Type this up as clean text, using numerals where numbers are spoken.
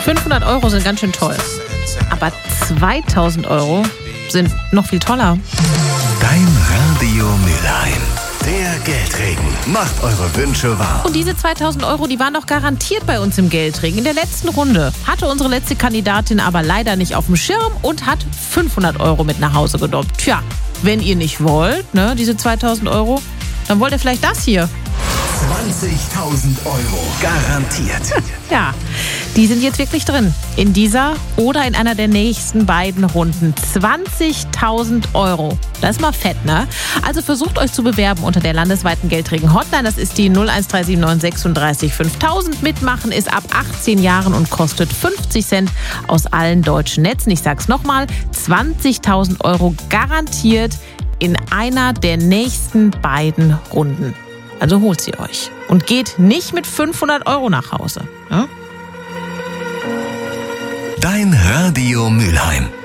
500 € sind ganz schön toll. Aber 2000 € sind noch viel toller. Dein Radio Mülheim. Der Geldregen macht eure Wünsche wahr. Und diese 2000 €, die waren doch garantiert bei uns im Geldregen. In der letzten Runde hatte unsere letzte Kandidatin aber leider nicht auf dem Schirm und hat 500 € mit nach Hause genommen. Tja, wenn ihr nicht wollt, diese 2000 €, dann wollt ihr vielleicht das hier. 20.000 € garantiert. Ja, die sind jetzt wirklich drin. In dieser oder in einer der nächsten beiden Runden. 20.000 €. Das ist mal fett, ne? Also versucht euch zu bewerben unter der landesweiten Geldregen-Hotline. Das ist die 01379 36 5000. Mitmachen ist ab 18 Jahren und kostet 50 Cent aus allen deutschen Netzen. Ich sag's nochmal, 20.000 € garantiert in einer der nächsten beiden Runden. Also holt sie euch. Und geht nicht mit 500 € nach Hause. Ja? Dein Radio Mülheim.